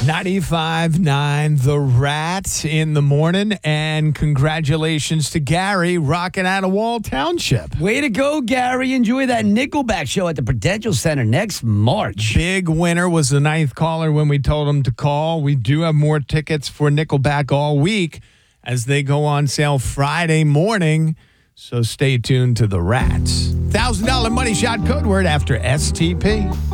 95.9 The Rat in the morning, and congratulations to Gary rocking out of Wall Township. Way to go, Gary. Enjoy that Nickelback show at the Prudential Center next March. Big winner was the ninth caller when we told him to call. We do have more tickets for Nickelback all week as they go on sale Friday morning, so stay tuned to The Rats. $1,000 money shot code word after STP.